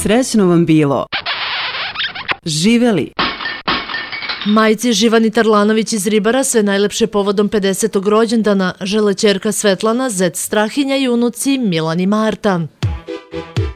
Srećno vam bilo. Živeli. Majci Živani Tarlanović iz Ribara sve najlepše povodom 50. rođendana žele ćerka Svetlana, zet Strahinja i unuci Milan i Marta.